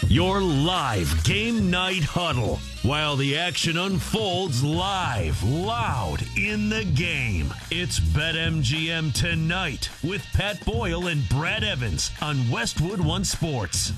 Your live game night huddle while the action unfolds live, loud in the game. It's BetMGM Tonight with Pat Boyle and Brad Evans on Westwood One Sports.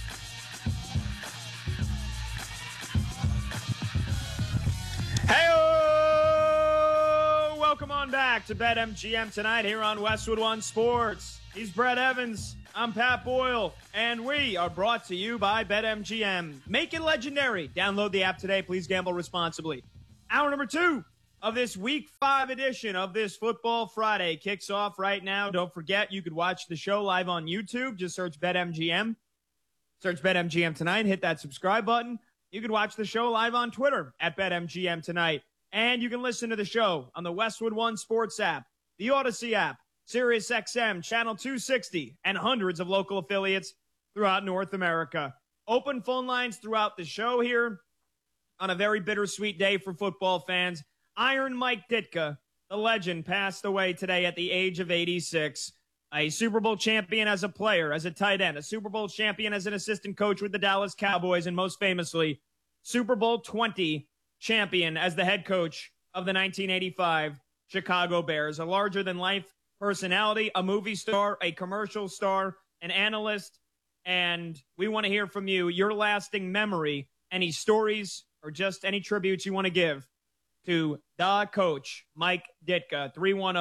Hey, welcome on back to BetMGM Tonight here on Westwood One Sports. He's Brad Evans. I'm Pat Boyle, and we are brought to you by BetMGM. Make it legendary. Download the app today. Please gamble responsibly. Hour number 2 of this Week 5 edition of this Football Friday kicks off right now. Don't forget, you could watch the show live on YouTube. Just search BetMGM. Search BetMGM Tonight. Hit that subscribe button. You could watch the show live on Twitter at BetMGM Tonight. And you can listen to the show on the Westwood One Sports app, the Odyssey app, SiriusXM, Channel 260, and hundreds of local affiliates throughout North America. Open phone lines throughout the show here on a very bittersweet day for football fans. Iron Mike Ditka, the legend, passed away today at the age of 86. A Super Bowl champion as a player, as a tight end, a Super Bowl champion as an assistant coach with the Dallas Cowboys, and most famously, Super Bowl 20 champion as the head coach of the 1985 Chicago Bears. A larger-than-life personality, a movie star, a commercial star, an analyst, and we want to hear from you, your lasting memory, any stories or just any tributes you want to give to the coach, Mike Ditka,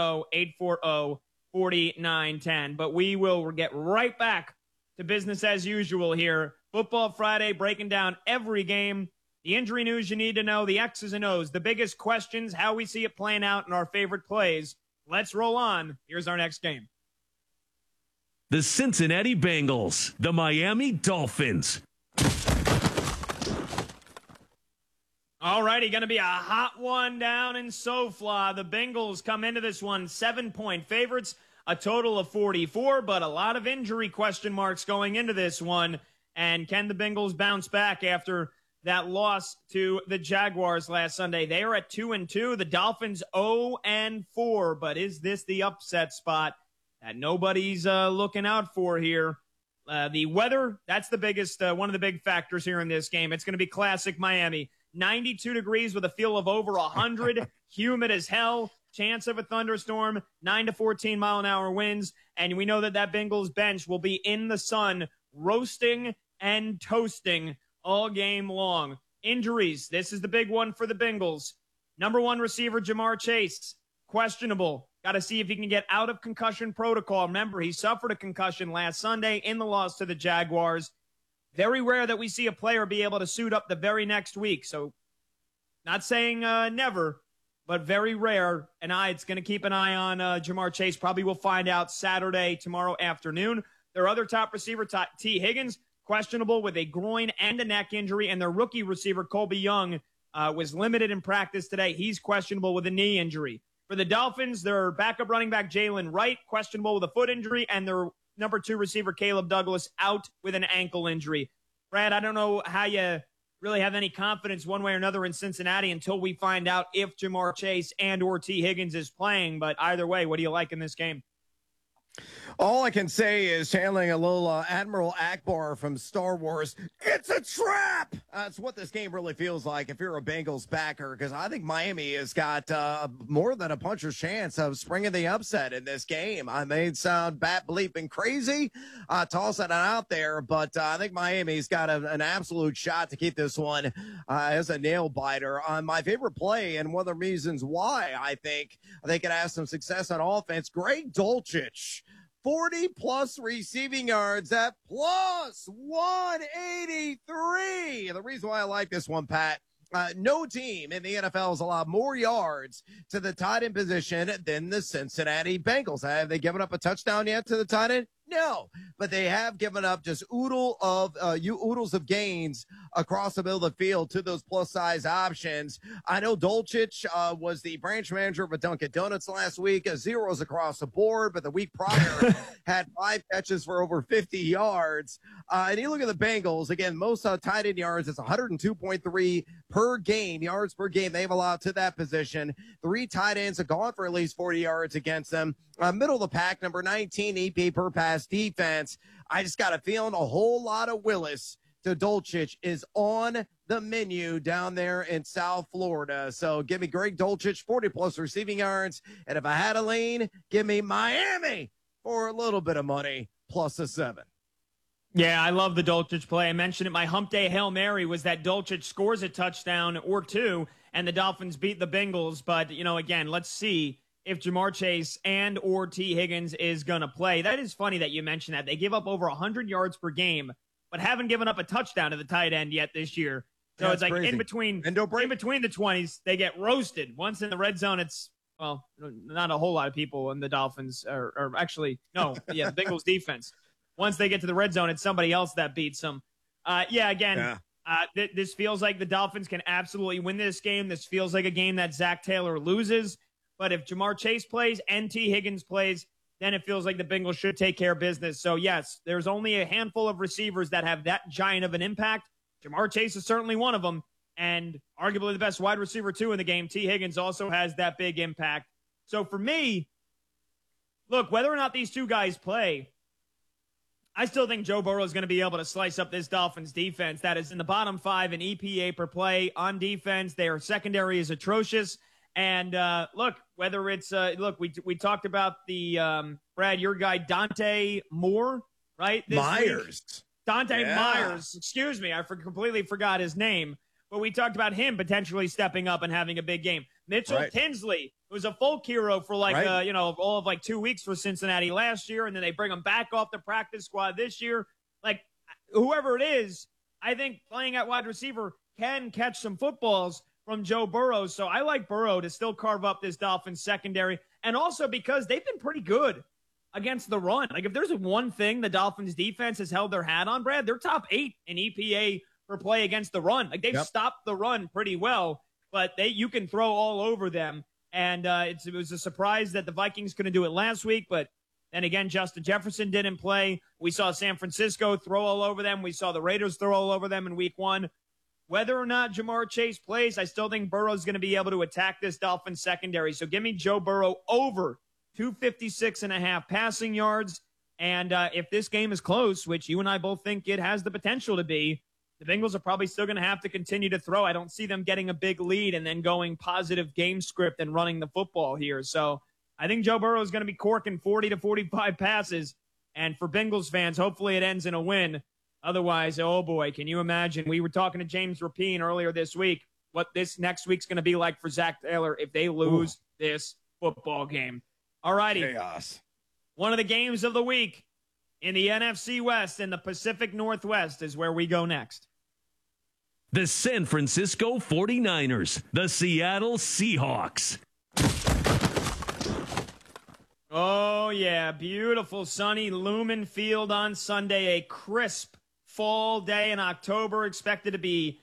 310-840-4910. But we will get right back to business as usual here. Football Friday, breaking down every game, the injury news you need to know, the X's and O's, the biggest questions, how we see it playing out, and our favorite plays. Let's roll on. Here's our next game. The Cincinnati Bengals, the Miami Dolphins. All righty, going to be a hot one down in SoFla. The Bengals come into this one 7-point favorites, a total of 44, but a lot of injury question marks going into this one. And can the Bengals bounce back after that loss to the Jaguars last Sunday? They are at 2-2. The Dolphins 0-4. But is this the upset spot that nobody's looking out for here? The weather, that's the biggest, one of the big factors here in this game. It's going to be classic Miami. 92 degrees with a feel of over 100, humid as hell, chance of a thunderstorm, 9 to 14 mile an hour winds. And we know that Bengals bench will be in the sun, roasting and toasting all game long. Injuries. This is the big one for the Bengals. Number 1 receiver, Ja'Marr Chase, questionable. Got to see if he can get out of concussion protocol. Remember, he suffered a concussion last Sunday in the loss to the Jaguars. Very rare that we see a player be able to suit up the very next week. So not saying never, but very rare. And it's going to keep an eye on Ja'Marr Chase. Probably we'll find out Saturday, tomorrow afternoon. Their other top receiver, T. Higgins, questionable with a groin and a neck injury, and their rookie receiver, Colby Young, was limited in practice today. He's questionable with a knee injury. For the Dolphins, their backup running back, Jalen Wright, questionable with a foot injury, and their number 2 receiver, Caleb Douglas, out with an ankle injury. Brad, I don't know how you really have any confidence one way or another in Cincinnati until we find out if Ja'Marr Chase and or T. Higgins is playing, but either way, what do you like in this game? All I can say is channeling a little Admiral Akbar from Star Wars. It's a trap! That's what this game really feels like if you're a Bengals backer, because I think Miami has got more than a puncher's chance of springing the upset in this game. I may sound bat bleeping crazy, tossing it out there, but I think Miami's got an absolute shot to keep this one as a nail biter. My favorite play, and one of the reasons why I think they could have some success on offense, Greg Dulcich. 40-plus receiving yards at plus 183. The reason why I like this one, Pat, no team in the NFL has allowed more yards to the tight end position than the Cincinnati Bengals. Have they given up a touchdown yet to the tight end? No, but they have given up just oodles of gains across the middle of the field to those plus-size options. I know Dulcich was the branch manager of a Dunkin' Donuts last week, zeros across the board, but the week prior had 5 catches for over 50 yards. And you look at the Bengals, again, most tight end yards, it's 102.3 per game, yards per game they've allowed to that position. 3 tight ends have gone for at least 40 yards against them. Middle of the pack, number 19 EP per pass defense. I just got a feeling a whole lot of Willis to Dulcich is on the menu down there in South Florida. So give me Greg Dulcich, 40-plus receiving yards. And if I had a lean, give me Miami for a little bit of money, plus a 7. Yeah, I love the Dulcich play. I mentioned it. My hump day Hail Mary was that Dulcich scores a touchdown or two, and the Dolphins beat the Bengals. But, again, let's see if Ja'Marr Chase and or T. Higgins is going to play. That is funny that you mentioned that. They give up over 100 yards per game, but haven't given up a touchdown to the tight end yet this year. So That's it's like crazy. in between the 20s, they get roasted. Once in the red zone, it's, well, not a whole lot of people in the Dolphins, or actually, no, yeah, the Bengals defense. Once they get to the red zone, it's somebody else that beats them. This feels like the Dolphins can absolutely win this game. This feels like a game that Zach Taylor loses. But if Ja'Marr Chase plays and T. Higgins plays, then it feels like the Bengals should take care of business. So, yes, there's only a handful of receivers that have that giant of an impact. Ja'Marr Chase is certainly one of them, and arguably the best wide receiver, too, in the game. T. Higgins also has that big impact. So, for me, look, whether or not these two guys play, I still think Joe Burrow is going to be able to slice up this Dolphins defense that is in the bottom 5 in EPA per play on defense. Their secondary is atrocious. And look, whether it's we talked about the Brad, your guy Dante Moore, right? Myers. Myers. Excuse me, I completely forgot his name. But we talked about him potentially stepping up and having a big game. Mitchell Tinsley, who was a folk hero for all of 2 weeks for Cincinnati last year, and then they bring him back off the practice squad this year. Like, whoever it is, I think playing at wide receiver can catch some footballs from Joe Burrow. So I like Burrow to still carve up this Dolphins secondary. And also because they've been pretty good against the run. Like, if there's one thing the Dolphins defense has held their hat on, Brad, they're top 8 in EPA per play against the run. Like, they've stopped the run pretty well, but you can throw all over them. And it was a surprise that the Vikings couldn't do it last week, but then again, Justin Jefferson didn't play. We saw San Francisco throw all over them. We saw the Raiders throw all over them in week 1. Whether or not Ja'Marr Chase plays, I still think Burrow's going to be able to attack this Dolphins secondary. So give me Joe Burrow over 256.5 passing yards. And if this game is close, which you and I both think it has the potential to be, the Bengals are probably still going to have to continue to throw. I don't see them getting a big lead and then going positive game script and running the football here. So I think Joe Burrow is going to be corking 40 to 45 passes. And for Bengals fans, hopefully it ends in a win. Otherwise, oh boy, can you imagine? We were talking to James Rapien earlier this week, what this next week's going to be like for Zach Taylor if they lose this football game. All righty. Chaos. One of the games of the week in the NFC West and the Pacific Northwest is where we go next. The San Francisco 49ers, the Seattle Seahawks. Oh, yeah. Beautiful, sunny Lumen Field on Sunday. A crisp fall day in October, expected to be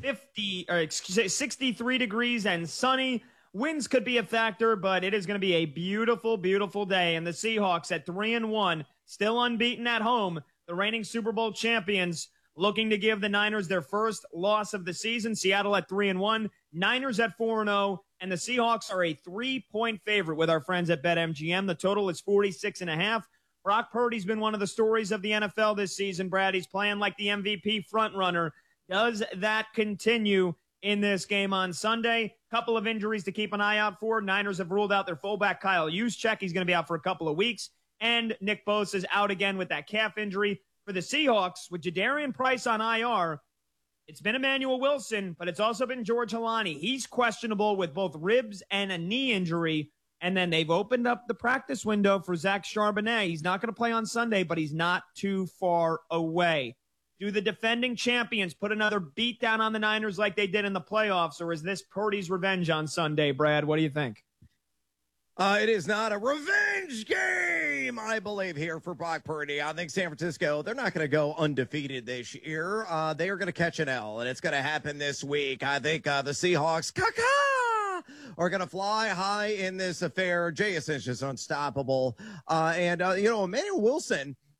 63 degrees and sunny. Winds could be a factor, but it is going to be a beautiful, beautiful day. And the Seahawks at 3-1, still unbeaten at home, the reigning Super Bowl champions, looking to give the Niners their first loss of the season. Seattle at 3-1, Niners at 4-0, and the Seahawks are a 3-point favorite with our friends at BetMGM. The total is 46.5. Brock Purdy's been one of the stories of the NFL this season, Brad. He's playing like the MVP frontrunner. Does that continue in this game on Sunday? Couple of injuries to keep an eye out for. Niners have ruled out their fullback, Kyle Juszczyk. He's going to be out for a couple of weeks. And Nick Bosa is out again with that calf injury. For the Seahawks, with Jadarian Price on IR, it's been Emmanuel Wilson, but it's also been George Halani. He's questionable with both ribs and a knee injury. And then they've opened up the practice window for Zach Charbonnet. He's not going to play on Sunday, but he's not too far away. Do the defending champions put another beat down on the Niners like they did in the playoffs, or is this Purdy's revenge on Sunday, Brad? What do you think? It is not a revenge game, I believe, here for Brock Purdy. I think San Francisco, they're not going to go undefeated this year. They are going to catch an L, and it's going to happen this week. I think the Seahawks, are going to fly high in this affair. Jason is just unstoppable. Emmanuel Wilson,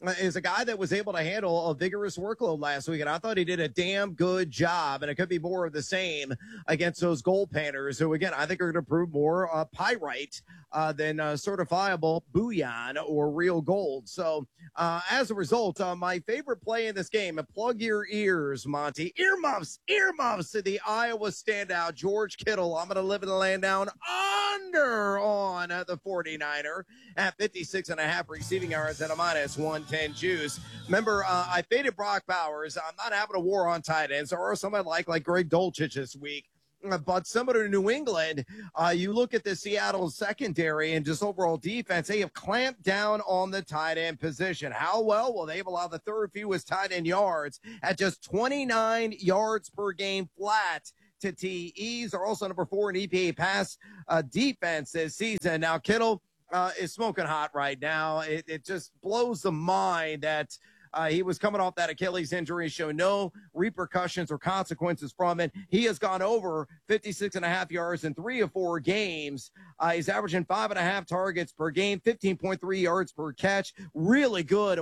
is a guy that was able to handle a vigorous workload last week, and I thought he did a damn good job, and it could be more of the same against those goaltenders who, again, I think are going to prove more pyrite than certifiable bullion or real gold. So as a result, my favorite play in this game, and plug your ears, Monty, earmuffs to the Iowa standout, George Kittle. I'm going to live in the land down under on the 49er at 56.5 receiving yards and a minus 110 juice. Remember, I faded Brock Bowers. I'm not having a war on tight ends, or somebody like Greg Dulcich this week. But similar to New England, you look at the Seattle secondary and just overall defense, they have clamped down on the tight end position. How well? Well, they've allowed the third fewest tight end yards at just 29 yards per game flat to TEs. Are also number 4 in EPA pass defense this season. Now, Kittle is smoking hot right now. It just blows the mind that he was coming off that Achilles injury, showed no repercussions or consequences from it. He has gone over 56.5 yards in 3 of 4 games. He's averaging 5.5 targets per game, 15.3 yards per catch. Really good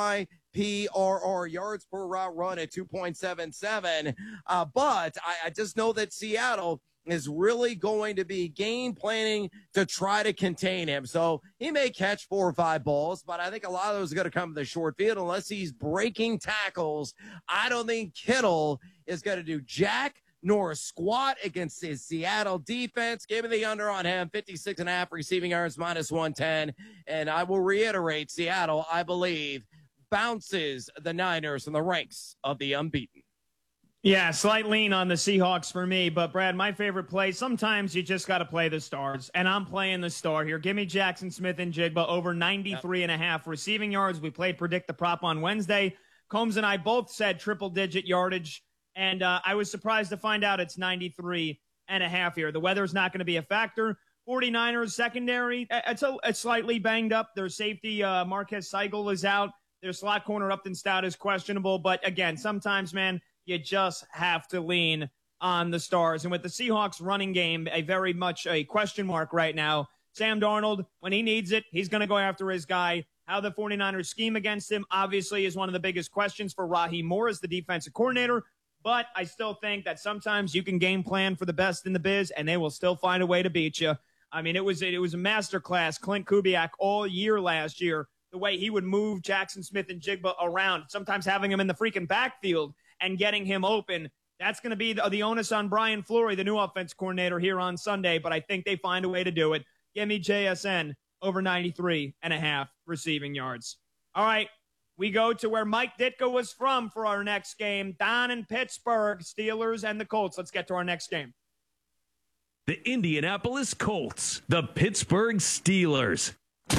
YPRR, yards per route run at 2.77. But I just know that Seattle is really going to be game planning to try to contain him. So he may catch 4 or 5 balls, but I think a lot of those are going to come to the short field unless he's breaking tackles. I don't think Kittle is going to do jack nor a squat against his Seattle defense. Give me the under on him, 56.5 receiving yards, minus 110. And I will reiterate, Seattle, I believe, bounces the Niners from the ranks of the unbeaten. Yeah, slight lean on the Seahawks for me. But, Brad, my favorite play, sometimes you just got to play the stars. And I'm playing the star here. Give me Jackson Smith and Jigba over 93.5 receiving yards. We played Predict the Prop on Wednesday. Combs and I both said triple-digit yardage. And I was surprised to find out it's 93.5 here. The weather's not going to be a factor. 49ers secondary, it's slightly banged up. Their safety, Marquez Seigel, is out. Their slot corner, Upton Stout, is questionable. But, again, sometimes, man, you just have to lean on the stars. And with the Seahawks running game, very much a question mark right now. Sam Darnold, when he needs it, he's going to go after his guy. How the 49ers scheme against him, obviously, is one of the biggest questions for Raheem Morris, the defensive coordinator. But I still think that sometimes you can game plan for the best in the biz, and they will still find a way to beat you. I mean, it was a masterclass. Clint Kubiak all year last year, the way he would move Jackson Smith and Jigba around, sometimes having him in the freaking backfield and getting him open. That's going to be the onus on Brian Fleury, the new offense coordinator, here on Sunday, but I think they find a way to do it. Give me JSN over 93.5 receiving yards. All right, we go to where Mike Ditka was from for our next game, down in Pittsburgh, Steelers and the Colts. Let's get to our next game. The Indianapolis Colts, the Pittsburgh Steelers.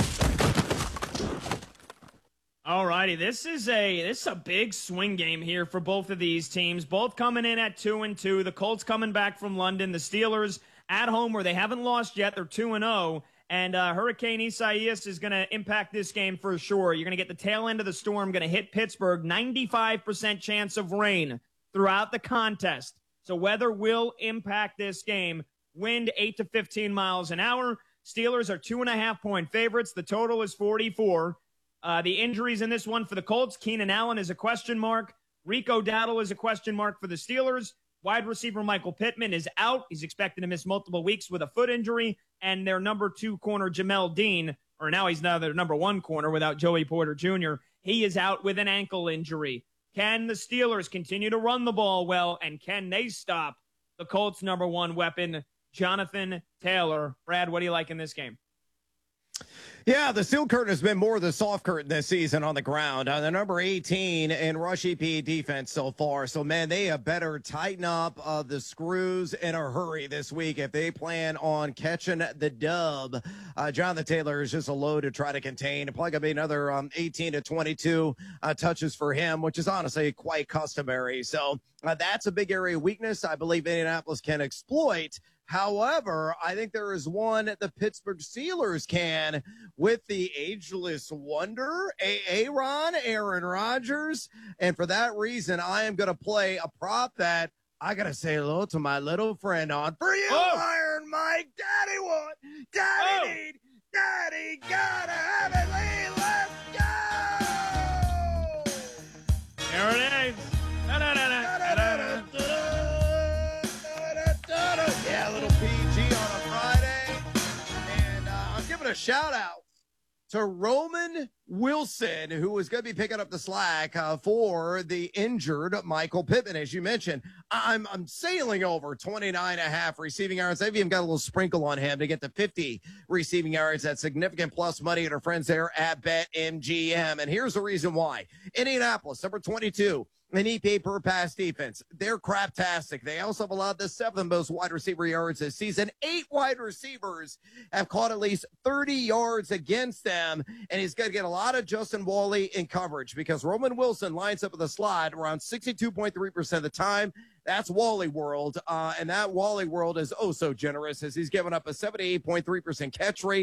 All righty, this is a big swing game here for both of these teams. Both coming in at 2-2. The Colts coming back from London. The Steelers at home where they haven't lost yet. They're 2-0. And Hurricane Isaias is going to impact this game for sure. You're going to get the tail end of the storm, going to hit Pittsburgh. 95% chance of rain throughout the contest. So weather will impact this game. Wind 8 to 15 miles an hour. Steelers are 2.5-point favorites. The total is 44. The injuries in this one for the Colts, Keenan Allen is a question mark. Rico Dowdle is a question mark for the Steelers. Wide receiver Michael Pittman is out. He's expected to miss multiple weeks with a foot injury. And their number 2 corner, Jamel Dean, or now he's now their number 1 corner without Joey Porter Jr., he is out with an ankle injury. Can the Steelers continue to run the ball well, and can they stop the Colts' number 1 weapon, Jonathan Taylor? Brad, what do you like in this game? Yeah, the steel curtain has been more the soft curtain this season on the ground. The number 18 in rush EPA defense so far. So, man, they have better tighten up the screws in a hurry this week if they plan on catching the dub. Jonathan Taylor is just a load to try to contain. Probably going to be another 18 to 22 touches for him, which is honestly quite customary. So that's a big area of weakness I believe Indianapolis can exploit. However, I think there is one the Pittsburgh Steelers can with the ageless wonder, Aaron Rodgers. And for that reason, I am going to play a prop that I got to say hello to my little friend on. For you, Iron Mike, Daddy want, Daddy need, Daddy gotta have it, lead, let's go! lives. Yeah, a little PG on a Friday. And I'm giving a shout out to Roman Wilson, who is going to be picking up the slack for the injured Michael Pittman. As you mentioned, I'm sailing over 29.5 receiving yards. I've even got a little sprinkle on him to get to 50 receiving yards. That's significant plus money at our friends there at BetMGM. And here's the reason why. Indianapolis, number 22. An EP per pass defense. They're craptastic. They also have allowed the 7th most wide receiver yards this season. 8 wide receivers have caught at least 30 yards against them. And he's going to get a lot of Justin Wally in coverage because Roman Wilson lines up with the slot around 62.3% of the time. That's Wally World. And that Wally World is oh so generous as he's given up a 78.3% catch rate.